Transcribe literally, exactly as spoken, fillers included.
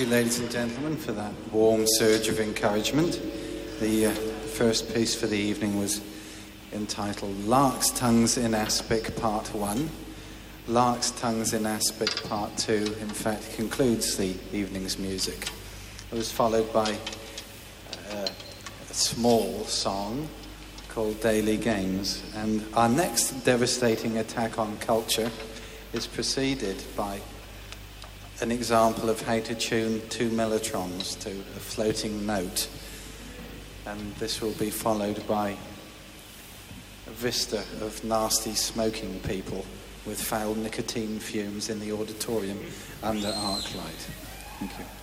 you, ladies and gentlemen, for that warm surge of encouragement. The uh, first piece for the evening was entitled Lark's Tongues in Aspic Part one. Lark's Tongues in Aspic Part two, in fact, concludes the evening's music. It was followed by uh, a small song called Daily Games. And our next devastating attack on culture is preceded by an example of how to tune two mellotrons to a floating note. And this will be followed by a vista of nasty smoking people with foul nicotine fumes in the auditorium under arc light. Thank you.